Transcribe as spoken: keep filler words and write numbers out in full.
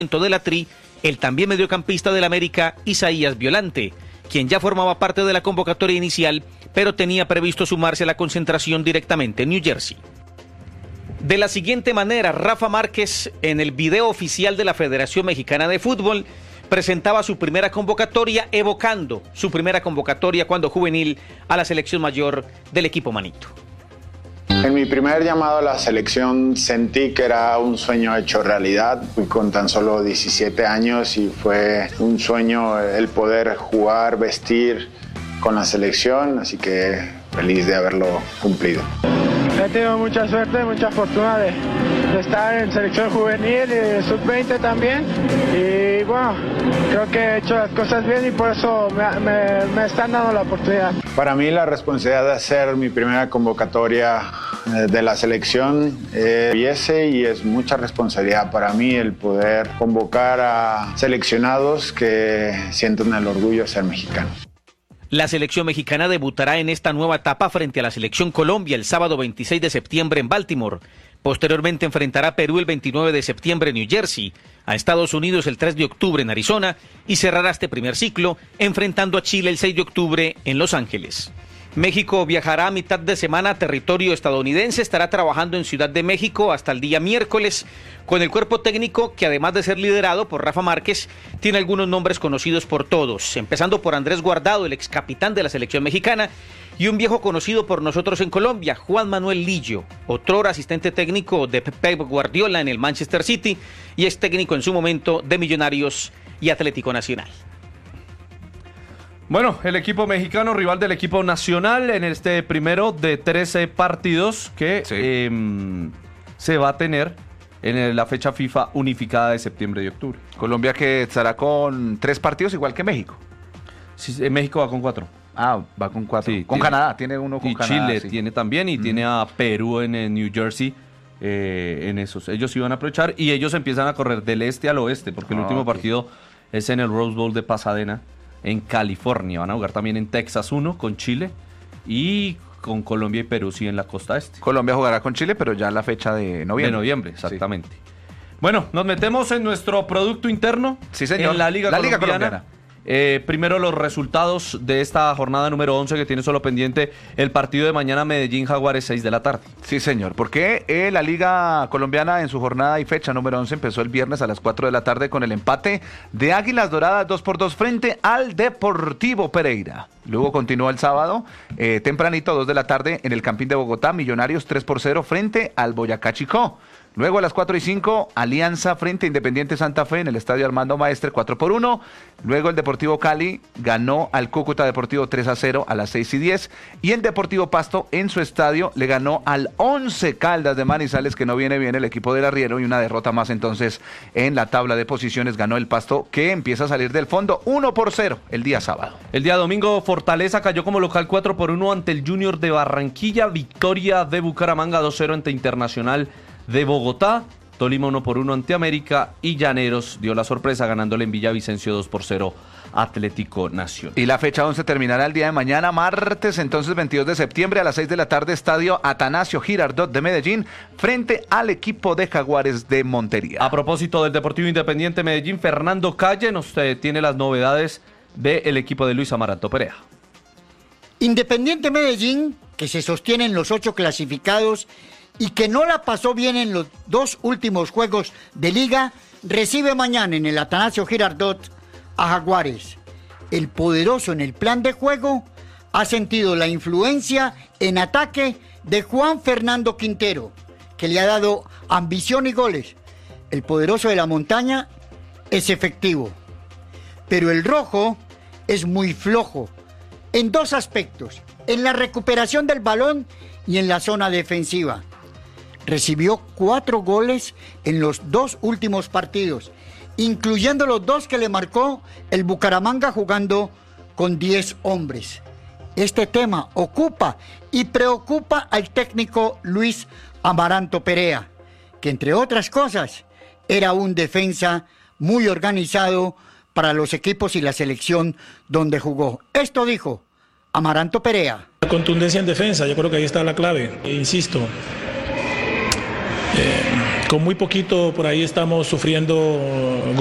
de la Tri, el también mediocampista del América, Isaías Violante, quien ya formaba parte de la convocatoria inicial, pero tenía previsto sumarse a la concentración directamente en New Jersey. De la siguiente manera, Rafa Márquez, en el video oficial de la Federación Mexicana de Fútbol, presentaba su primera convocatoria, evocando su primera convocatoria cuando juvenil a la selección mayor del equipo Manito. En mi primer llamado a la selección sentí que era un sueño hecho realidad. Fui con tan solo diecisiete años y fue un sueño el poder jugar, vestir con la selección, así que feliz de haberlo cumplido. He tenido mucha suerte, mucha fortuna de, de estar en selección juvenil y sub veinte también. Y bueno, creo que he hecho las cosas bien y por eso me, me, me están dando la oportunidad. Para mí la responsabilidad de hacer mi primera convocatoria de la selección eh, y ese y es mucha responsabilidad para mí el poder convocar a seleccionados que sienten el orgullo de ser mexicanos. La selección mexicana debutará en esta nueva etapa frente a la selección Colombia el sábado veintiséis de septiembre en Baltimore. Posteriormente enfrentará a Perú el veintinueve de septiembre en New Jersey, a Estados Unidos el tres de octubre en Arizona y cerrará este primer ciclo enfrentando a Chile el seis de octubre en Los Ángeles. México viajará a mitad de semana a territorio estadounidense, estará trabajando en Ciudad de México hasta el día miércoles con el cuerpo técnico que, además de ser liderado por Rafa Márquez, tiene algunos nombres conocidos por todos, empezando por Andrés Guardado, el ex capitán de la selección mexicana, y un viejo conocido por nosotros en Colombia, Juan Manuel Lillo, otrora asistente técnico de Pep Guardiola en el Manchester City y ex técnico en su momento de Millonarios y Atlético Nacional. Bueno, el equipo mexicano, rival del equipo nacional en este primero de trece partidos que sí. eh, se va a tener en la fecha FIFA unificada de septiembre y octubre. Colombia que estará con tres partidos igual que México. Sí, México va con cuatro. Ah, va con cuatro. Sí, con tiene, Canadá, tiene uno con y Canadá. Chile sí. tiene también y mm. tiene a Perú en, en New Jersey. Eh, en esos, ellos iban a aprovechar y ellos empiezan a correr del este al oeste porque el ah, último okay. partido es en el Rose Bowl de Pasadena, en California. Van a jugar también en Texas uno con Chile y con Colombia y Perú sí en la costa este. Colombia jugará con Chile, pero ya en la fecha de noviembre. De noviembre, exactamente. Sí. Bueno, nos metemos en nuestro Producto Interno. Sí, señor. En la Liga la Colombiana. Liga Colombiana. Eh, primero los resultados de esta jornada número once que tiene solo pendiente el partido de mañana Medellín Jaguares seis de la tarde. Sí señor, porque eh, la Liga Colombiana en su jornada y fecha número once empezó el viernes a las cuatro de la tarde con el empate de Águilas Doradas dos por dos frente al Deportivo Pereira. Luego continuó el sábado eh, tempranito dos de la tarde en el Campín de Bogotá, Millonarios tres por cero frente al Boyacá Chicó. Luego a las cuatro y cinco, Alianza frente a Independiente Santa Fe en el Estadio Armando Maestre cuatro por uno. Luego el Deportivo Cali ganó al Cúcuta Deportivo tres a cero a las seis y diez. Y el Deportivo Pasto en su estadio le ganó al Once Caldas de Manizales, que no viene bien el equipo del arriero, y una derrota más entonces en la tabla de posiciones ganó el Pasto, que empieza a salir del fondo uno por cero el día sábado. El día domingo Fortaleza cayó como local cuatro por uno ante el Junior de Barranquilla. Victoria de Bucaramanga dos cero ante Internacional de Bogotá. Tolima uno por uno ante América y Llaneros dio la sorpresa ganándole en Villavicencio dos por cero Atlético Nacional. Y la fecha once terminará el día de mañana, martes, entonces veintidós de septiembre a las seis de la tarde, Estadio Atanasio Girardot de Medellín, frente al equipo de Jaguares de Montería. A propósito del Deportivo Independiente Medellín, Fernando Calle nos eh, tiene las novedades del equipo de Luis Amaranto Perea. Independiente Medellín, que se sostiene en los ocho clasificados y que no la pasó bien en los dos últimos juegos de liga, recibe mañana en el Atanasio Girardot a Jaguares. El poderoso en el plan de juego ha sentido la influencia en ataque de Juan Fernando Quintero, que le ha dado ambición y goles. El poderoso de la montaña es efectivo, pero el rojo es muy flojo en dos aspectos: en la recuperación del balón y en la zona defensiva. Recibió cuatro goles en los dos últimos partidos, incluyendo los dos que le marcó el Bucaramanga jugando con diez hombres. Este tema ocupa y preocupa al técnico Luis Amaranto Perea, que entre otras cosas era un defensa muy organizado para los equipos y la selección donde jugó. Esto dijo Amaranto Perea. La contundencia en defensa, yo creo que ahí está la clave, e insisto. Eh, con muy poquito por ahí estamos sufriendo